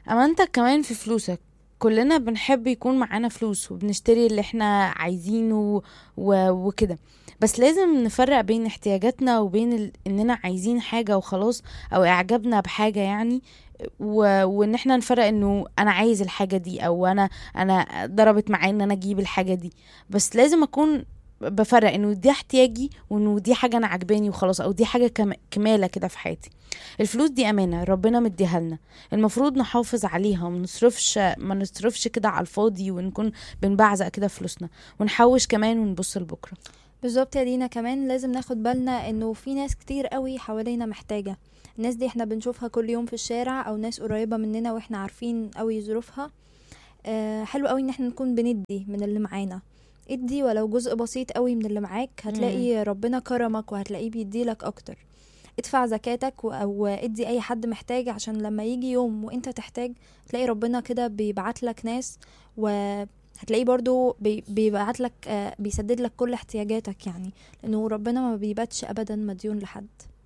امانتك كمان في فلوسك. كلنا بنحب يكون معانا فلوس وبنشتري اللي احنا عايزينه وكده. بس لازم نفرق بين احتياجاتنا وبين اننا عايزين حاجة وخلاص، او اعجابنا بحاجة يعني. وان احنا نفرق انه انا عايز الحاجة دي، او انا ضربت معايا ان انا اجيب الحاجة دي. بس لازم اكون بفرق انه دي احتياجي، وانه دي حاجة انا عجباني وخلاص، او دي حاجة كمالة كده في حياتي. الفلوس دي امانة ربنا مديها لنا، المفروض نحافظ عليها، ما نصرفش كده على الفاضي، ونكون بنبعزق كده فلوسنا، ونحوش كمان ونبص لبكرة. بالظبط يا دينا، كمان لازم ناخد بالنا انه في ناس كتير قوي حوالينا محتاجة. الناس دي احنا بنشوفها كل يوم في الشارع، او ناس قريبة مننا واحنا عارفين قوي ظروفها. حلو قوي ان احنا نكون بندي من اللي معانا. ادي ولو جزء بسيط قوي من اللي معاك، مم. هتلاقي ربنا كرمك وهتلاقيه بيديلك اكتر. ادفع زكاتك او ادي اي حد محتاج، عشان لما يجي يوم وانت تحتاج تلاقي ربنا كده بيبعت لك ناس، وهتلاقيه برضو بيبعت لك، بيسدد لك كل احتياجاتك يعني، لانه ربنا ما بيباتش ابدا مديون لحد.